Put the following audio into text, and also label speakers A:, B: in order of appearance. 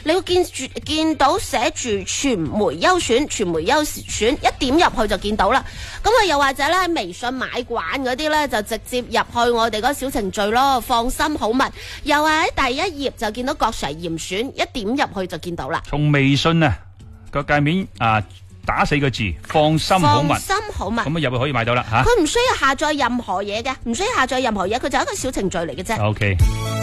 A: 你會見到寫住傳媒優選，傳媒優選，一點入去就見到啦。咁啊，又或者咧，微信買慣嗰啲咧，就直接入去我哋嗰小程序咯，放心好物。又係喺第一頁就見到郭 Sir 嚴選，一點入去就見到啦。
B: 從微信啊個界面啊打4個字，放心好物，
A: 放心好物，咁
B: 啊入去可以買到啦吓。
A: 佢唔需要下載任何嘢嘅，唔需要下載任何嘢，佢就係一個小程序嚟嘅啫。
B: OK。